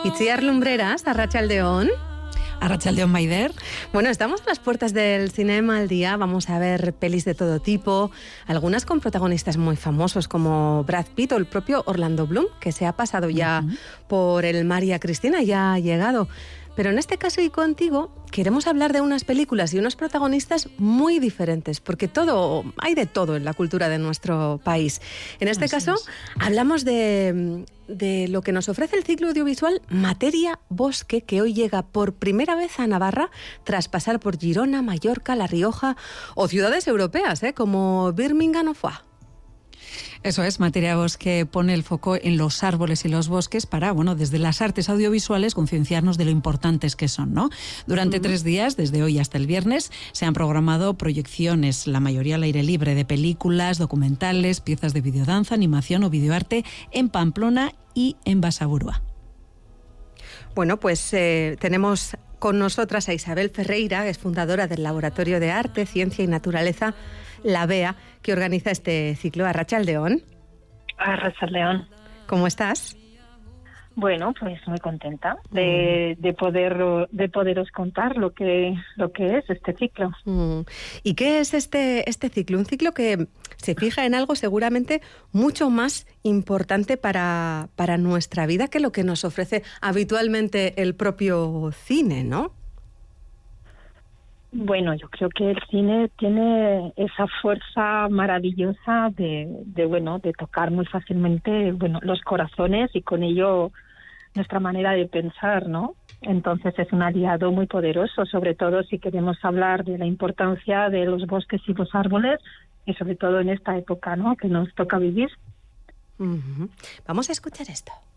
Itziar Lumbreras, arratsaldeon. Arratsaldeon, Maider. Bueno, estamos a las puertas del Cinema al Día. Vamos a ver pelis de todo tipo, algunas con protagonistas muy famosos como Brad Pitt o el propio Orlando Bloom, que se ha pasado ya por el María Cristina, ya ha llegado. Pero en este caso y contigo queremos hablar de unas películas y unos protagonistas muy diferentes, porque hay de todo en la cultura de nuestro país. En este caso hablamos de lo que nos ofrece el ciclo audiovisual Materia Bosque, que hoy llega por primera vez a Navarra tras pasar por Girona, Mallorca, La Rioja o ciudades europeas, como Birmingham o Foix. Eso es, Materia Bosque pone el foco en los árboles y los bosques para, desde las artes audiovisuales, concienciarnos de lo importantes que son, ¿no? Durante 3 días, desde hoy hasta el viernes, se han programado proyecciones, la mayoría al aire libre, de películas, documentales, piezas de videodanza, animación o videoarte en Pamplona y en Basaburua. Bueno, pues tenemos con nosotras a Isabel Ferreira, que es fundadora del Laboratorio de Arte, Ciencia y Naturaleza, la BEA, que organiza este ciclo. Arratsaldeon. Arratsaldeon. ¿Cómo estás? Bueno, pues muy contenta de poderos contar lo que es este ciclo. ¿Y qué es este ciclo? Un ciclo que se fija en algo seguramente mucho más importante para nuestra vida que lo que nos ofrece habitualmente el propio cine, ¿no? Bueno, yo creo que el cine tiene esa fuerza maravillosa de tocar muy fácilmente, los corazones y con ello nuestra manera de pensar, ¿no? Entonces es un aliado muy poderoso, sobre todo si queremos hablar de la importancia de los bosques y los árboles, y sobre todo en esta época, ¿no?, que nos toca vivir. Vamos a escuchar esto.